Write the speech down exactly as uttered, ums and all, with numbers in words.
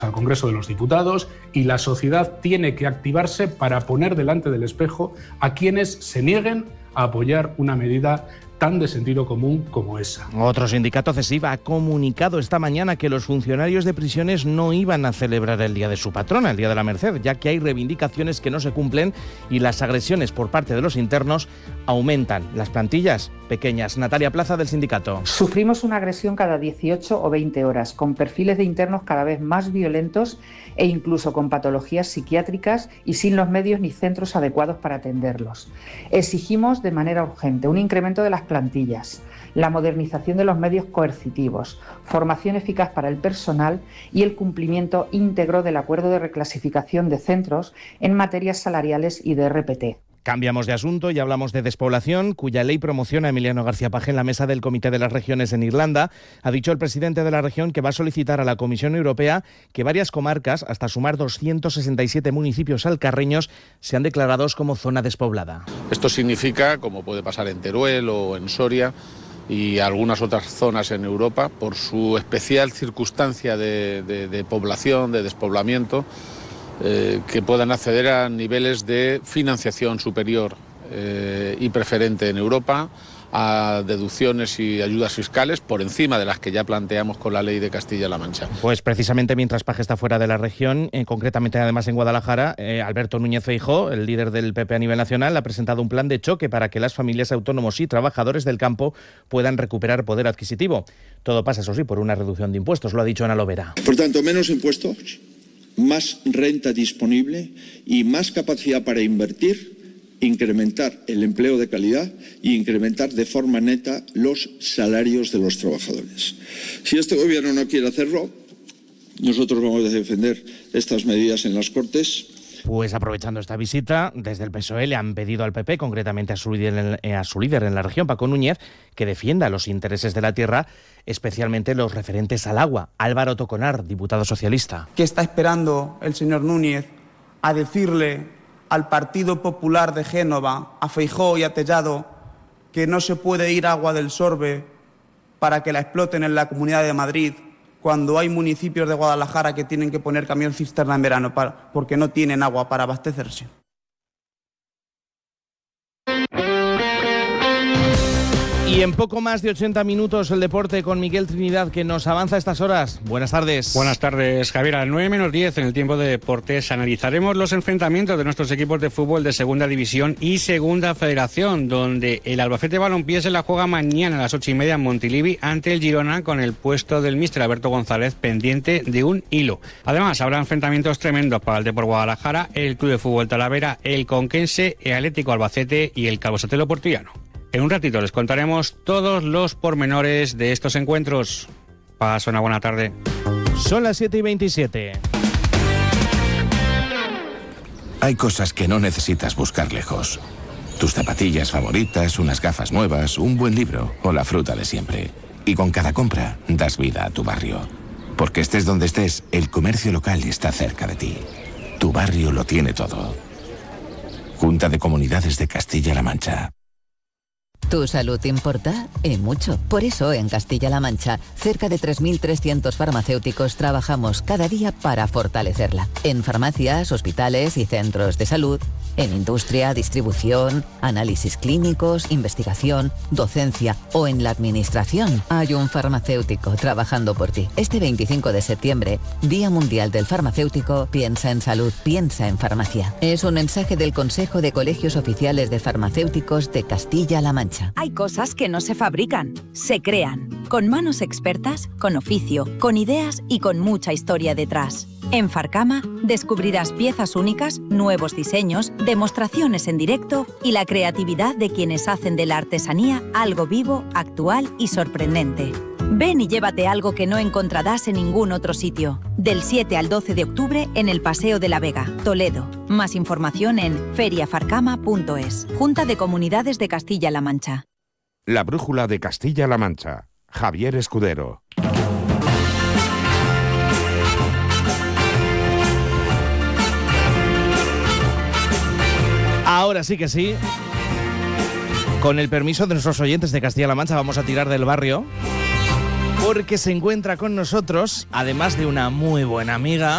al Congreso de los Diputados, y la sociedad tiene que activarse para poner delante del espejo a quienes se nieguen a apoyar una medida tan de sentido común como esa. Otro sindicato, CESIF, ha comunicado esta mañana que los funcionarios de prisiones no iban a celebrar el Día de su patrona, el Día de la Merced, ya que hay reivindicaciones que no se cumplen y las agresiones por parte de los internos aumentan. Las plantillas pequeñas. Natalia Plaza, del sindicato. Sufrimos una agresión cada dieciocho o veinte horas, con perfiles de internos cada vez más violentos e incluso con patologías psiquiátricas y sin los medios ni centros adecuados para atenderlos. Exigimos de manera urgente un incremento de las plantillas, la modernización de los medios coercitivos, formación eficaz para el personal y el cumplimiento íntegro del acuerdo de reclasificación de centros en materias salariales y de R P T. Cambiamos de asunto y hablamos de despoblación, cuya ley promociona Emiliano García Paje en la mesa del Comité de las Regiones en Irlanda. Ha dicho el presidente de la región que va a solicitar a la Comisión Europea que varias comarcas, hasta sumar doscientos sesenta y siete municipios alcarreños, sean declarados como zona despoblada. Esto significa, como puede pasar en Teruel o en Soria y algunas otras zonas en Europa, por su especial circunstancia de, de, de población, de despoblamiento, Eh, que puedan acceder a niveles de financiación superior eh, y preferente en Europa, a deducciones y ayudas fiscales por encima de las que ya planteamos con la ley de Castilla-La Mancha. Pues precisamente mientras Paje está fuera de la región, eh, concretamente además en Guadalajara, eh, Alberto Núñez Feijóo, el líder del P P a nivel nacional, ha presentado un plan de choque para que las familias autónomos y trabajadores del campo puedan recuperar poder adquisitivo. Todo pasa, eso sí, por una reducción de impuestos, lo ha dicho Ana Lovera. Por tanto, menos impuestos, más renta disponible y más capacidad para invertir, incrementar el empleo de calidad y incrementar de forma neta los salarios de los trabajadores. Si este gobierno no quiere hacerlo, nosotros vamos a defender estas medidas en las Cortes. Pues aprovechando esta visita, desde el P S O E le han pedido al P P, concretamente a su líder, a su líder en la región, Paco Núñez, que defienda los intereses de la tierra, especialmente los referentes al agua. Álvaro Toconar, diputado socialista. ¿Qué está esperando el señor Núñez a decirle al Partido Popular de Génova, a Feijóo y a Tellado, que no se puede ir agua del Sorbe para que la exploten en la Comunidad de Madrid, cuando hay municipios de Guadalajara que tienen que poner camión cisterna en verano para, porque no tienen agua para abastecerse? Y en poco más de ochenta minutos el deporte con Miguel Trinidad, que nos avanza a estas horas. Buenas tardes. Buenas tardes, Javier. A las nueve menos diez en el tiempo de deportes analizaremos los enfrentamientos de nuestros equipos de fútbol de Segunda División y Segunda Federación, donde el Albacete Balompié se la juega mañana a las ocho y media en Montilivi ante el Girona, con el puesto del míster Alberto González pendiente de un hilo. Además, habrá enfrentamientos tremendos para el Depor Guadalajara, el Club de Fútbol Talavera, el Conquense, el Atlético Albacete y el Calvo Sotelo Portillano. En un ratito les contaremos todos los pormenores de estos encuentros. Paso una buena tarde. Son las siete y veintisiete. Hay cosas que no necesitas buscar lejos. Tus zapatillas favoritas, unas gafas nuevas, un buen libro o la fruta de siempre. Y con cada compra das vida a tu barrio. Porque estés donde estés, el comercio local está cerca de ti. Tu barrio lo tiene todo. Junta de Comunidades de Castilla-La Mancha. Tu salud importa y mucho. Por eso en Castilla-La Mancha, cerca de tres mil trescientos farmacéuticos trabajamos cada día para fortalecerla. En farmacias, hospitales y centros de salud, en industria, distribución, análisis clínicos, investigación, docencia o en la administración, hay un farmacéutico trabajando por ti. Este veinticinco de septiembre, Día Mundial del Farmacéutico, piensa en salud, piensa en farmacia. Es un mensaje del Consejo de Colegios Oficiales de Farmacéuticos de Castilla-La Mancha. Hay cosas que no se fabrican, se crean, con manos expertas, con oficio, con ideas y con mucha historia detrás. En Farcama descubrirás piezas únicas, nuevos diseños, demostraciones en directo y la creatividad de quienes hacen de la artesanía algo vivo, actual y sorprendente. Ven y llévate algo que no encontrarás en ningún otro sitio. Del siete al doce de octubre en el Paseo de la Vega, Toledo. Más información en feria farcama punto es. Junta de Comunidades de Castilla-La Mancha. La brújula de Castilla-La Mancha. Javier Escudero. Ahora sí que sí. Con el permiso de nuestros oyentes de Castilla-La Mancha, vamos a tirar del barrio, porque se encuentra con nosotros, además de una muy buena amiga,